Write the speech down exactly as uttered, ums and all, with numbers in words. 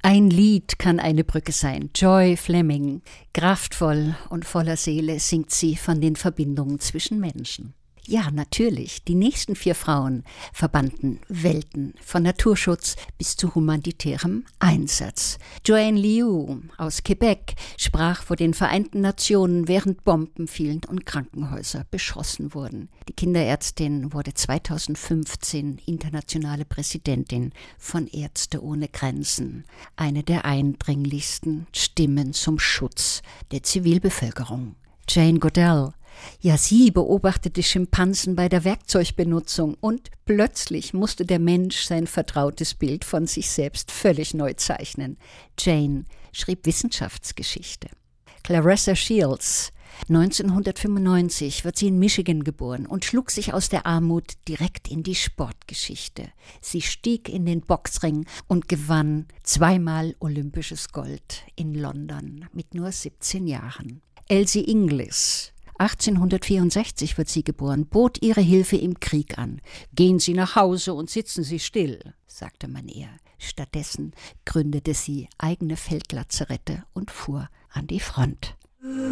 Ein Lied kann eine Brücke sein. Joy Fleming. Kraftvoll und voller Seele singt sie von den Verbindungen zwischen Menschen. Ja, natürlich, die nächsten vier Frauen verbanden Welten, von Naturschutz bis zu humanitärem Einsatz. Joanne Liu aus Quebec sprach vor den Vereinten Nationen, während Bomben fielen und Krankenhäuser beschossen wurden. Die Kinderärztin wurde zweitausendfünfzehn internationale Präsidentin von Ärzte ohne Grenzen, eine der eindringlichsten Stimmen zum Schutz der Zivilbevölkerung. Jane Goodall. Ja, sie beobachtete Schimpansen bei der Werkzeugbenutzung und plötzlich musste der Mensch sein vertrautes Bild von sich selbst völlig neu zeichnen. Jane schrieb Wissenschaftsgeschichte. Clarissa Shields. neunzehnhundertfünfundneunzig wird sie in Michigan geboren und schlug sich aus der Armut direkt in die Sportgeschichte. Sie stieg in den Boxring und gewann zweimal olympisches Gold in London mit nur siebzehn Jahren. Elsie Inglis. achtzehnhundertvierundsechzig wird sie geboren, bot ihre Hilfe im Krieg an. Gehen Sie nach Hause und sitzen Sie still, sagte man ihr. Stattdessen gründete sie eigene Feldlazarette und fuhr an die Front.